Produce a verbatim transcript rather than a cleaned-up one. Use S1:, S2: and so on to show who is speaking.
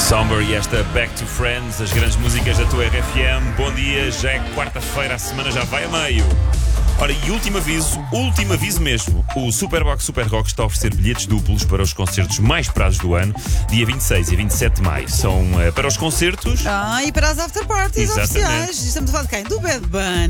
S1: Somber e esta Back to Friends, as grandes músicas da tua R F M. Bom dia, já é quarta-feira, a semana já vai a meio. Ora, e último aviso, último aviso mesmo. O Superbox Super Rock está a oferecer bilhetes duplos para os concertos mais esperados do ano, dia vinte e seis e vinte e sete de maio. São uh, para os concertos.
S2: Ah, e para as after parties
S1: Exatamente.
S2: oficiais. Estamos a falar de quem? Do Bad Bunny.